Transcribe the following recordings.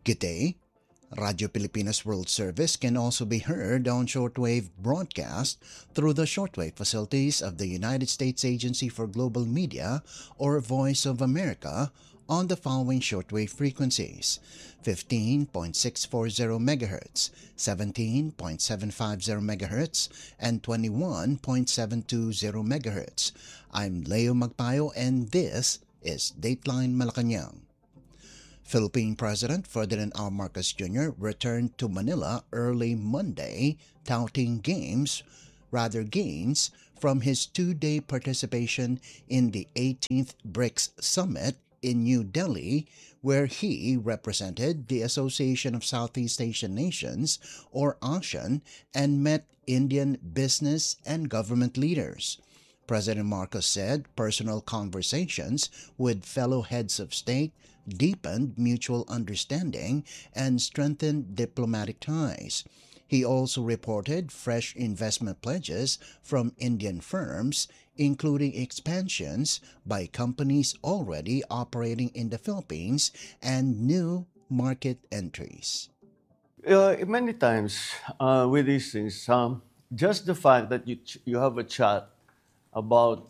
Good day. Radio Pilipinas World Service can also be heard on shortwave broadcast through the shortwave facilities of the United States Agency for Global Media or Voice of America on the following shortwave frequencies: 15.640 MHz, 17.750 MHz, and 21.720 MHz. I'm Leo Magpayo and this is Dateline Malacanang. Philippine President Ferdinand R. Marcos Jr. returned to Manila early Monday, touting gains from his two-day participation in the 18th BRICS Summit in New Delhi, where he represented the Association of Southeast Asian Nations, or ASEAN, and met Indian business and government leaders. President Marcos said personal conversations with fellow heads of state deepened mutual understanding and strengthened diplomatic ties. He also reported fresh investment pledges from Indian firms, including expansions by companies already operating in the Philippines and new market entries. Many times with these things, just the fact that you have a chat about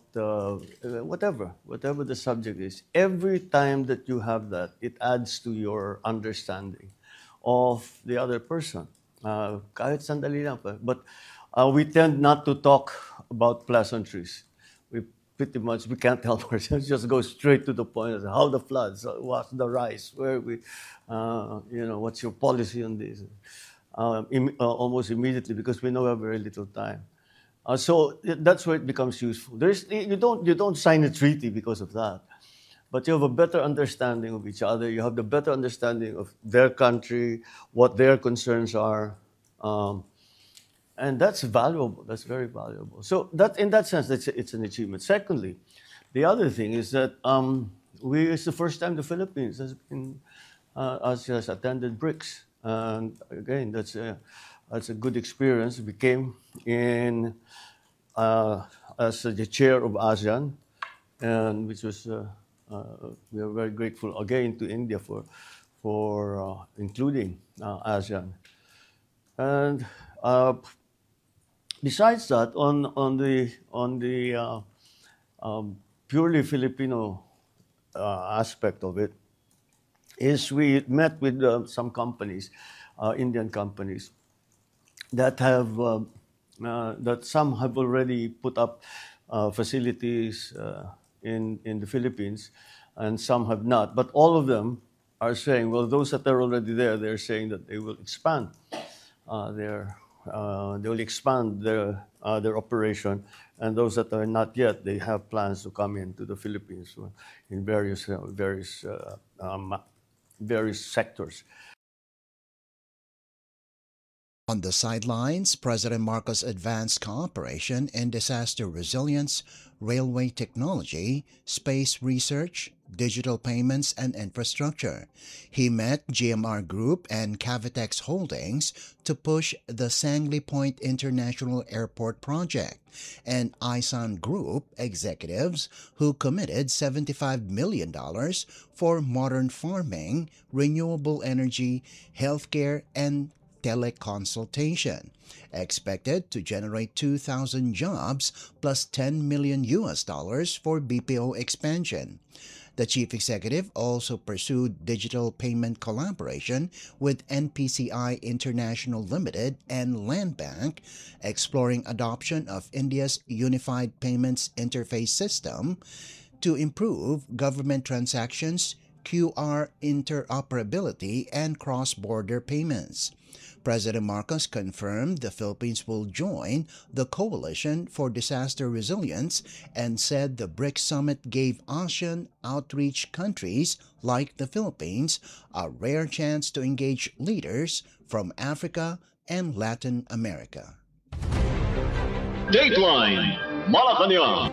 whatever the subject is, every time that you have that, it adds to your understanding of the other person. Kahit sandali lang pa. But we tend not to talk about pleasantries. We can't help ourselves. Just go straight to the point. How the floods, what's the rise, where we, what's your policy on this? Almost immediately, because we know we have very little time. So that's where it becomes useful. You don't sign a treaty because of that, but you have a better understanding of each other. You have the better understanding of their country, what their concerns are, and that's valuable. That's very valuable. So that, in that sense, it's an achievement. Secondly, the other thing is that it's the first time the Philippines has attended BRICS, and again, that's a good experience. We came in as the chair of ASEAN, and which was we are very grateful again to India for including ASEAN. And besides that, on the purely Filipino aspect of it, is we met with some companies, Indian companies, that have that some have already put up facilities in the Philippines, and some have not. But all of them are saying, well, those that are already there, they're saying that they will expand they will expand their operation, and those that are not yet, they have plans to come into the Philippines in various sectors. On the sidelines, President Marcos advanced cooperation in disaster resilience, railway technology, space research, digital payments, and infrastructure. He met GMR Group and Cavitex Holdings to push the Sangley Point International Airport project, and Isan Group executives who committed $75 million for modern farming, renewable energy, healthcare, and teleconsultation, expected to generate 2,000 jobs plus $10 million for BPO expansion. The chief executive also pursued digital payment collaboration with NPCI International Limited and Land Bank, exploring adoption of India's Unified Payments Interface System to improve government transactions, QR interoperability, and cross-border payments. President Marcos confirmed the Philippines will join the Coalition for Disaster Resilience and said the BRICS Summit gave ASEAN outreach countries like the Philippines a rare chance to engage leaders from Africa and Latin America. Dateline Malacanang.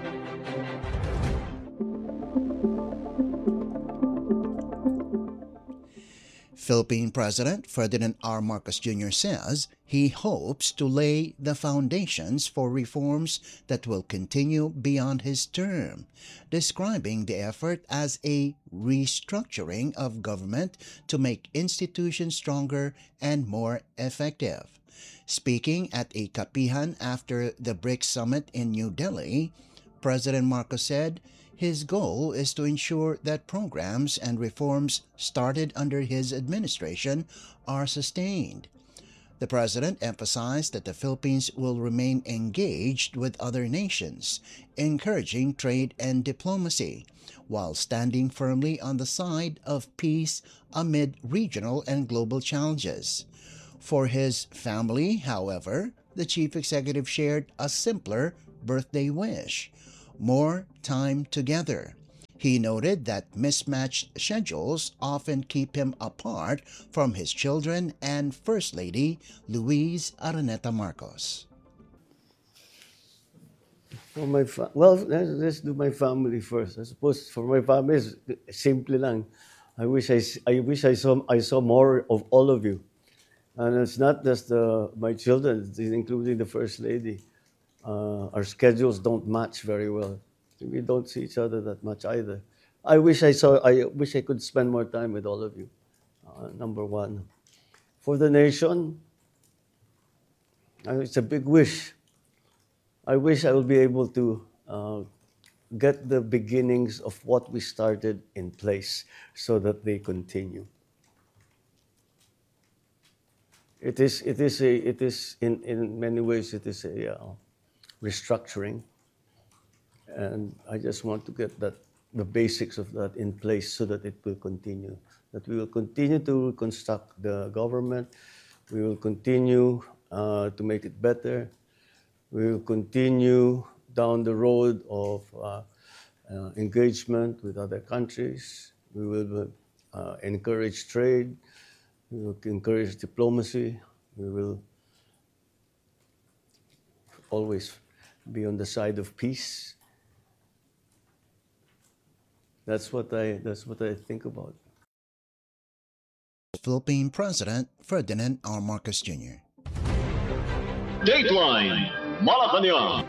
Philippine President Ferdinand R. Marcos Jr. says he hopes to lay the foundations for reforms that will continue beyond his term, describing the effort as a restructuring of government to make institutions stronger and more effective. Speaking at a kapihan after the BRICS summit in New Delhi, President Marcos said his goal is to ensure that programs and reforms started under his administration are sustained. The president emphasized that the Philippines will remain engaged with other nations, encouraging trade and diplomacy, while standing firmly on the side of peace amid regional and global challenges. For his family, however, the chief executive shared a simpler birthday wish: more time together. He noted that mismatched schedules often keep him apart from his children and First Lady Luis Araneta Marcos. For my well, let's do my family first. I suppose for my family, it's simple lang. I wish I saw more of all of you, and it's not just my children, it's including the First Lady. Our schedules don't match very well. We don't see each other that much either. I wish I could spend more time with all of you. Number one, for the nation, it's a big wish. I wish I will be able to get the beginnings of what we started in place so that they continue. It is in many ways it is a restructuring, and I just want to get the basics of that in place so that it will continue. That we will continue to reconstruct the government. We will continue to make it better. We will continue down the road of engagement with other countries. We will encourage trade. We will encourage diplomacy. We will always be on the side of peace. That's what I think about. Philippine President Ferdinand R. Marcos Jr. Dateline Malacanang.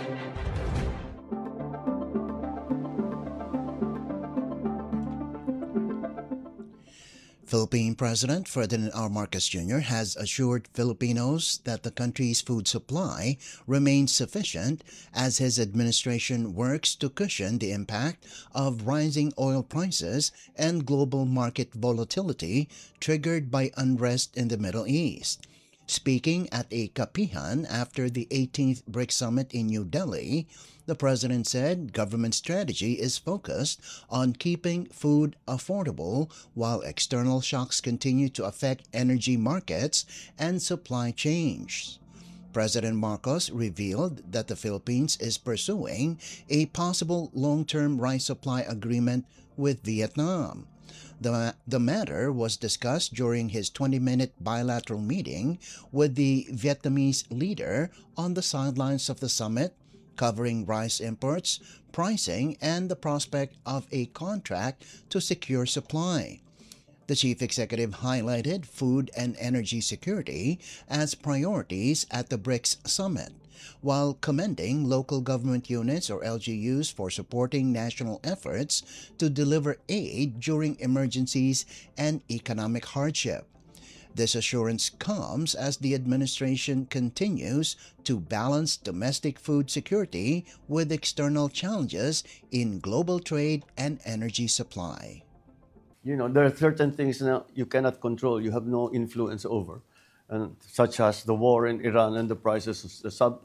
Philippine President Ferdinand R. Marcos Jr. has assured Filipinos that the country's food supply remains sufficient as his administration works to cushion the impact of rising oil prices and global market volatility triggered by unrest in the Middle East. Speaking at a kapihan after the 18th BRICS summit in New Delhi, the president said government strategy is focused on keeping food affordable while external shocks continue to affect energy markets and supply chains. President Marcos revealed that the Philippines is pursuing a possible long-term rice supply agreement with Vietnam. The matter was discussed during his 20-minute bilateral meeting with the Vietnamese leader on the sidelines of the summit, covering rice imports, pricing, and the prospect of a contract to secure supply. The chief executive highlighted food and energy security as priorities at the BRICS summit, while commending local government units or LGUs for supporting national efforts to deliver aid during emergencies and economic hardship. This assurance comes as the administration continues to balance domestic food security with external challenges in global trade and energy supply. You know, there are certain things now you cannot control, you have no influence over, and such as the war in Iran and the prices,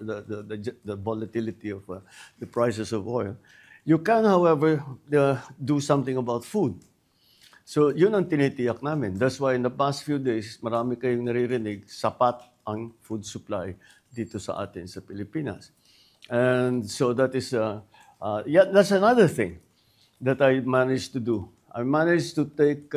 the volatility of the prices of oil. You can, however, do something about food. So yun ang tinitiyak namin. That's why in the past few days, marami kayong naririnig, sapat ang food supply dito sa atin sa Pilipinas. And so that is, that's another thing that I managed to do. I managed to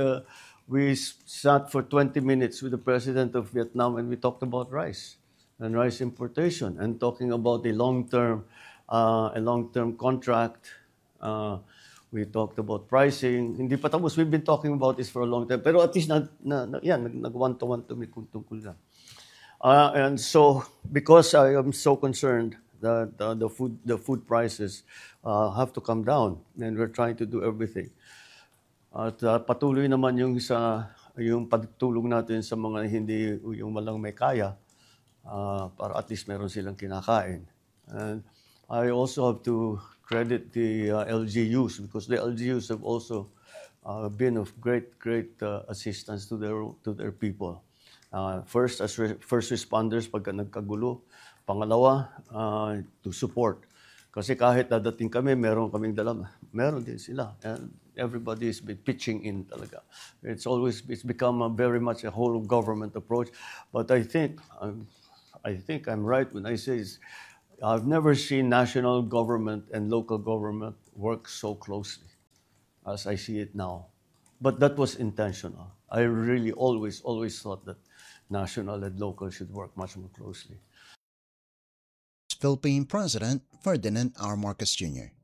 we sat for 20 minutes with the president of Vietnam and we talked about rice and rice importation and talking about a long-term contract We talked about pricing. Hindi pa tapos. We've been talking about this for a long time. Pero at least nag-one-to-one kung lang. And so, because I am so concerned that the food prices have to come down, and we're trying to do everything. At patuloy naman yung pagtulong natin sa mga hindi yung walang may kaya para at least meron silang kinakain. And I also have to credit the LGUs because the LGUs have also been of great assistance to their people. First as first responders pagka nagkagulo, pangalawa to support. Kasi kahit dadating kami, meron din sila. And everybody's been pitching in talaga. It's become very much a whole of government approach. But I think I'm right when I say I've never seen national government and local government work so closely as I see it now. But that was intentional. I really always thought that national and local should work much more closely. Philippine President Ferdinand R. Marcos Jr.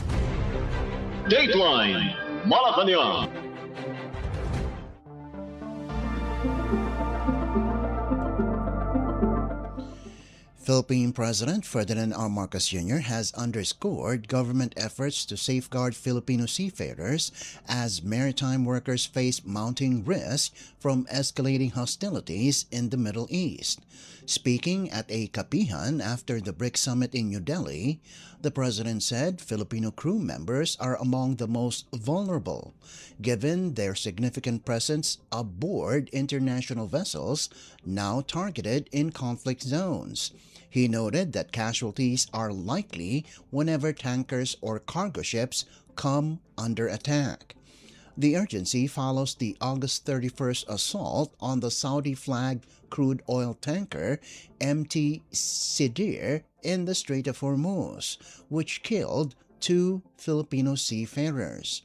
Dateline Malacanang. Philippine President Ferdinand R. Marcos Jr. has underscored government efforts to safeguard Filipino seafarers as maritime workers face mounting risk from escalating hostilities in the Middle East. Speaking at a kapihan after the BRICS summit in New Delhi, the president said Filipino crew members are among the most vulnerable, given their significant presence aboard international vessels now targeted in conflict zones. He noted that casualties are likely whenever tankers or cargo ships come under attack. The urgency follows the August 31st assault on the Saudi-flagged crude oil tanker MT Sidir in the Strait of Hormuz, which killed 2 Filipino seafarers.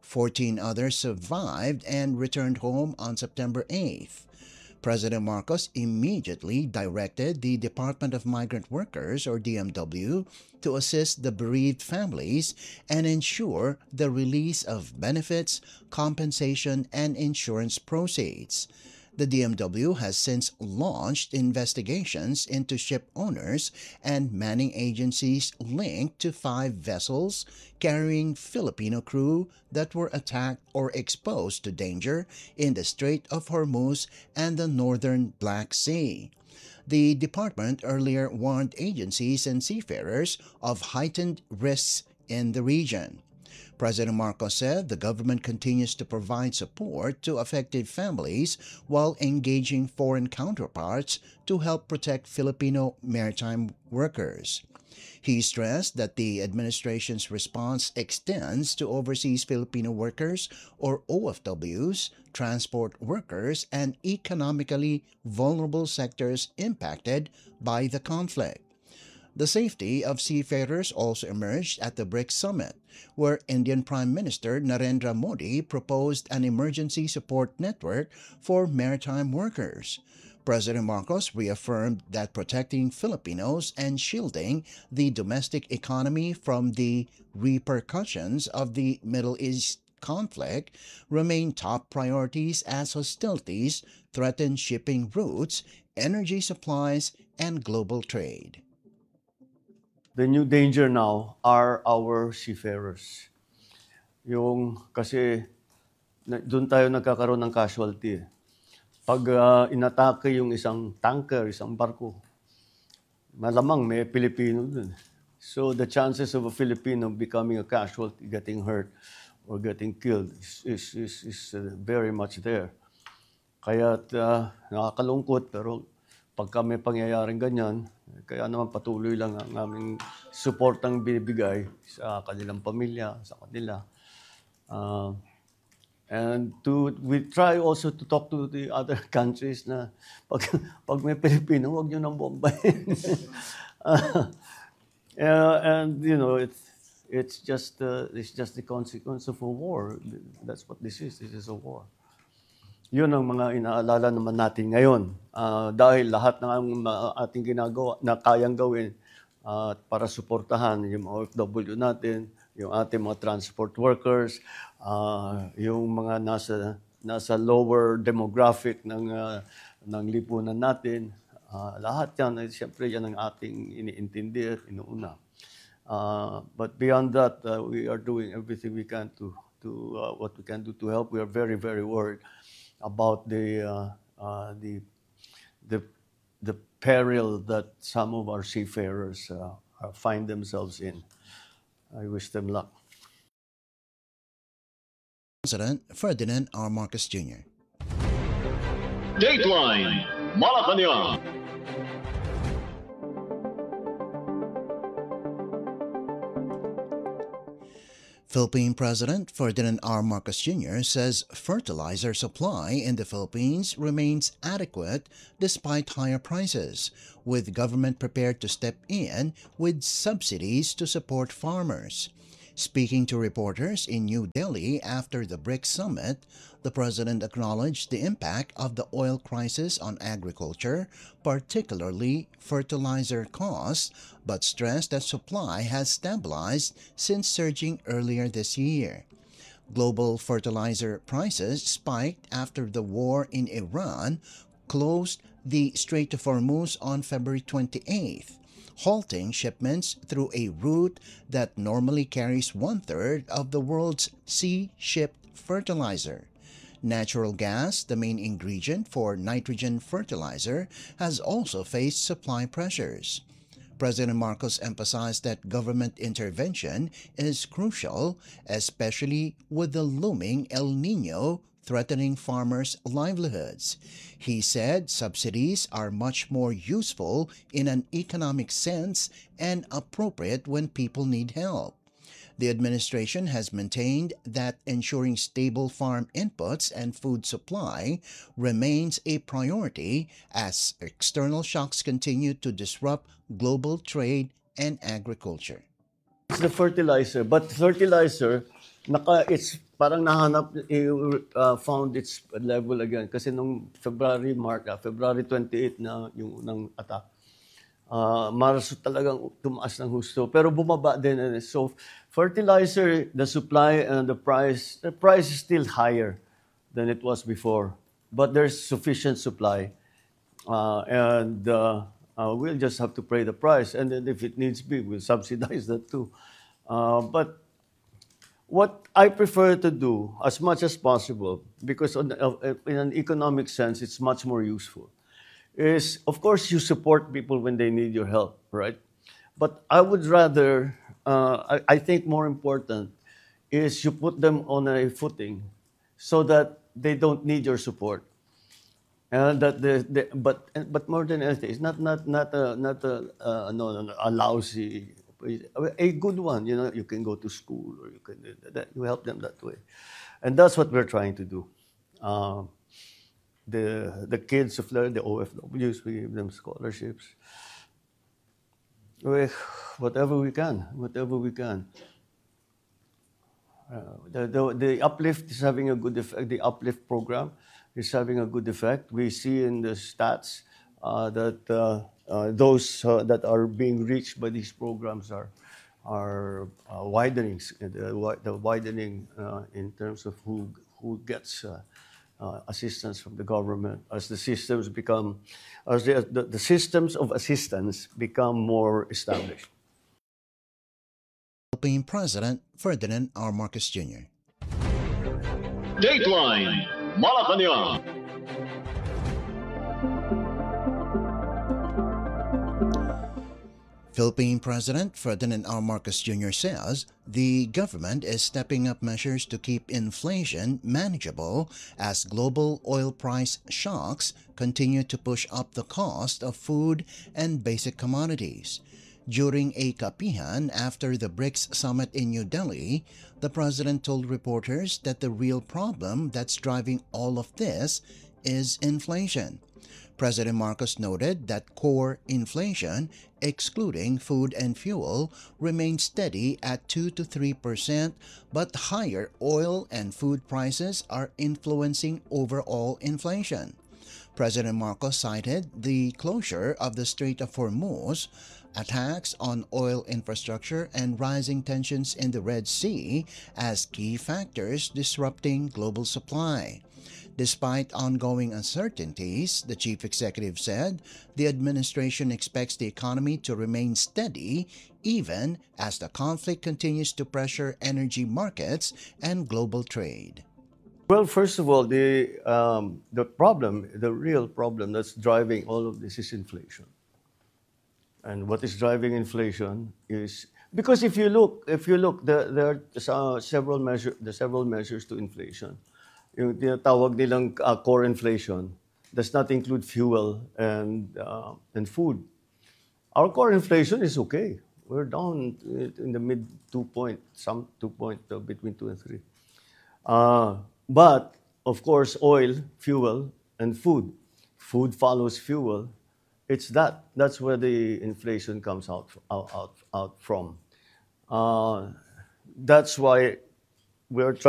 14 others survived and returned home on September 8th. President Marcos immediately directed the Department of Migrant Workers, or DMW, to assist the bereaved families and ensure the release of benefits, compensation, and insurance proceeds. The DMW has since launched investigations into ship owners and manning agencies linked to 5 vessels carrying Filipino crew that were attacked or exposed to danger in the Strait of Hormuz and the northern Black Sea. The department earlier warned agencies and seafarers of heightened risks in the region. President Marcos said the government continues to provide support to affected families while engaging foreign counterparts to help protect Filipino maritime workers. He stressed that the administration's response extends to overseas Filipino workers, or OFWs, transport workers, and economically vulnerable sectors impacted by the conflict. The safety of seafarers also emerged at the BRICS summit, where Indian Prime Minister Narendra Modi proposed an emergency support network for maritime workers. President Marcos reaffirmed that protecting Filipinos and shielding the domestic economy from the repercussions of the Middle East conflict remain top priorities as hostilities threaten shipping routes, energy supplies, and global trade. The new danger now are our seafarers. Kasi doon tayo nagkakaroon ng casualty. Pag inatake yung isang tanker, isang barko, malamang may Pilipino dun. So the chances of a Filipino becoming a casualty, getting hurt, or getting killed is very much there. Kaya nakakalungkot, pero pagka may pangyayaring ganyan, kaya naman patuloy lang ang aming suportang binibigay sa kanilang pamilya, sa kanila. And we try also to talk to the other countries na pag may Pilipino, huwag nyo nang bombahin. And you know, it's just the consequence of a war. That's what this is. This is a war. Yun ang mga inaalala naman natin ngayon. Dahil lahat ng ating ginagawa na kayang gawin para suportahan yung OFW natin, yung ating mga transport workers, yung mga nasa lower demographic ng lipunan natin. Lahat yan, siyempre yan ang ating iniintindi at inuuna. But beyond that, we are doing everything we can to what we can do to help. We are very, very worried about the peril that some of our seafarers find themselves in. I wish them luck. President Ferdinand R. Marcos Jr. Dateline Malacanang. Philippine President Ferdinand R. Marcos Jr. says fertilizer supply in the Philippines remains adequate despite higher prices, with government prepared to step in with subsidies to support farmers. Speaking to reporters in New Delhi after the BRICS summit, the president acknowledged the impact of the oil crisis on agriculture, particularly fertilizer costs, but stressed that supply has stabilized since surging earlier this year. Global fertilizer prices spiked after the war in Iran closed the Strait of Hormuz on February 28th, halting shipments through a route that normally carries one-third of the world's sea-shipped fertilizer. Natural gas, the main ingredient for nitrogen fertilizer, has also faced supply pressures. President Marcos emphasized that government intervention is crucial, especially with the looming El Nino threatening farmers' livelihoods. He said subsidies are much more useful in an economic sense and appropriate when people need help. The administration has maintained that ensuring stable farm inputs and food supply remains a priority as external shocks continue to disrupt global trade and agriculture. It's the fertilizer, but fertilizer, it's parang found its level again. Kasi nung February 28 na yung unang attack, Marso talagang tumaas ng husto, pero bumaba din. So fertilizer, the supply and the price is still higher than it was before, but there's sufficient supply, and we'll just have to pay the price, and then if it needs be, we'll subsidize that too. But what I prefer to do as much as possible, because in an economic sense, it's much more useful, is, of course, you support people when they need your help, right? But I would rather, I think more important, is you put them on a footing so that they don't need your support. And that but more than anything, it's not a lousy, a good one. You know, you can go to school, or you help them that way, and that's what we're trying to do. The kids of the OFWs, we give them scholarships. Whatever we can. The uplift is having a good effect. The uplift program is having a good effect. We see in the stats that those that are being reached by these programs are widening. The widening in terms of who gets assistance from the government as the systems become, as the systems of assistance become more established. Philippine President Ferdinand R. Marcos Jr. Dateline Malacanang. Philippine President Ferdinand R. Marcos Jr. says the government is stepping up measures to keep inflation manageable as global oil price shocks continue to push up the cost of food and basic commodities. During a kapihan after the BRICS summit in New Delhi, the president told reporters that the real problem that's driving all of this is inflation. President Marcos noted that core inflation, excluding food and fuel, remained steady at 2 to 3%, but higher oil and food prices are influencing overall inflation. President Marcos cited the closure of the Strait of Hormuz, attacks on oil infrastructure, and rising tensions in the Red Sea as key factors disrupting global supply. Despite ongoing uncertainties, the chief executive said the administration expects the economy to remain steady even as the conflict continues to pressure energy markets and global trade. Well, first of all, the problem, the real problem that's driving all of this is inflation. And what is driving inflation is because if you look, there are several measures to inflation. Yung tinatawag nilang core inflation does not include fuel and food. Our core inflation is okay. We're down in the mid 2 point, between 2 and 3. But of course, oil, fuel, and food. Food follows fuel. That's where the inflation comes out from. That's why we're